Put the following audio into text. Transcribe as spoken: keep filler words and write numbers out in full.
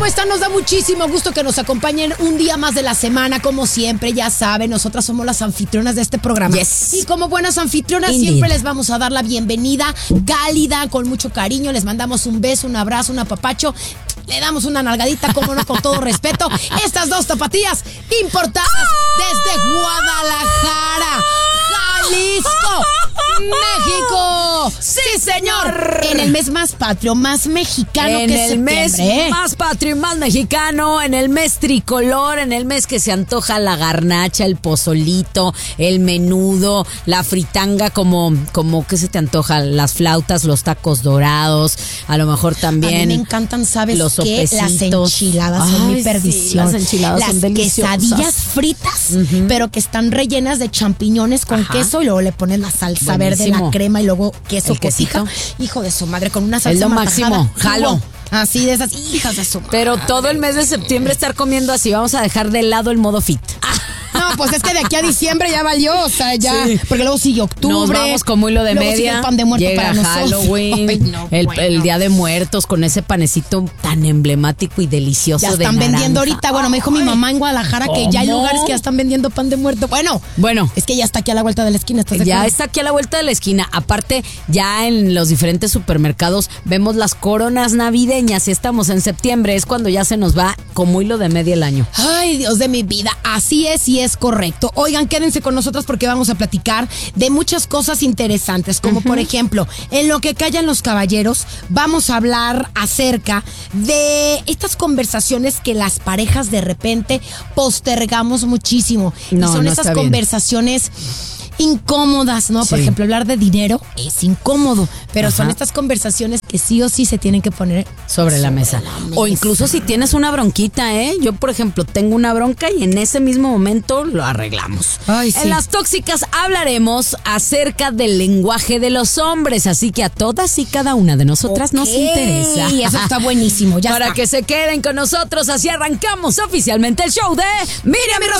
están? Nos da muchísimo gusto que nos acompañen un día más de la semana. Como siempre, ya saben, nosotras somos las anfitrionas de este programa. Yes. Y como buenas anfitrionas, Indeed. siempre les vamos a dar la bienvenida cálida, con mucho cariño. Les mandamos un beso, un abrazo, un apapacho. Le damos una nalgadita, como no, con todo respeto. Estas dos tapatías importadas desde Guadalajara, Jalisco, México. Sí, señor. En el mes más patrio, más mexicano en que el mes septiembre, ¿eh? más patrio y más mexicano, en el mes tricolor, en el mes que se antoja la garnacha, el pozolito, el menudo, la fritanga, como, como ¿qué se te antoja? Las flautas, los tacos dorados, a lo mejor también. A mí me encantan, ¿sabes los qué? Las sopecitos. enchiladas son Ay, mi perdición. sí, las enchiladas las son deliciosas. quesadillas fritas, uh-huh. pero que están rellenas de champiñones con Ajá. queso y luego le pones la salsa Buenísimo. verde, la crema y luego queso El quesito. cotija. Hijo de su madre, con una salsa Es lo martajada. máximo, jalo. Así de esas hijas de su madre. Pero todo el mes de septiembre estar comiendo así, vamos a dejar de lado el modo fit. No, pues es que de aquí a diciembre ya valió, o sea, ya, Sí. porque luego sigue octubre. Nos vamos como hilo de luego media. sigue el pan de muerto llega para nosotros. Halloween, Ay, no, el, bueno. el Día de Muertos con ese panecito tan emblemático y delicioso Ya de están vendiendo naranja. ahorita. Bueno, me dijo mi mamá en Guadalajara que ya hay ¿Cómo? lugares que ya están vendiendo pan de muerto. Bueno, Bueno, es que ya está aquí a la vuelta de la esquina. ¿Estás de ya acuerdo? está aquí a la vuelta de la esquina. Aparte, ya en los diferentes supermercados vemos las coronas navideñas y estamos en septiembre. Es cuando ya se nos va como hilo de media el año. Ay, Dios de mi vida, así es y es correcto. Oigan, quédense con nosotros porque vamos a platicar de muchas cosas interesantes, como uh-huh. por ejemplo, en lo que callan los caballeros, vamos a hablar acerca de estas conversaciones que las parejas de repente postergamos muchísimo. No, y son no esas está bien. conversaciones incómodas, ¿no? Por Sí. ejemplo, hablar de dinero es incómodo, pero Ajá. son estas conversaciones que sí o sí se tienen que poner Sobre la mesa. O incluso si tienes una bronquita, ¿eh? Yo, por ejemplo, tengo una bronca y en ese mismo momento lo arreglamos. Ay, sí. En Las Tóxicas hablaremos acerca del lenguaje de los hombres, así que a todas y cada una de nosotras nos Ok, interesa. Y eso está buenísimo, ya Para está. que se queden con nosotros, así arrancamos oficialmente el show de Miriam y Rosy.